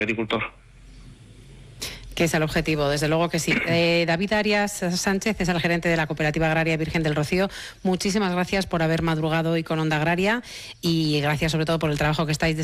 agricultor. Que es el objetivo, desde luego que sí. David Arias Sánchez es el gerente de la Cooperativa Agraria Virgen del Rocío. Muchísimas gracias por haber madrugado hoy con Onda Agraria y gracias sobre todo por el trabajo que estáis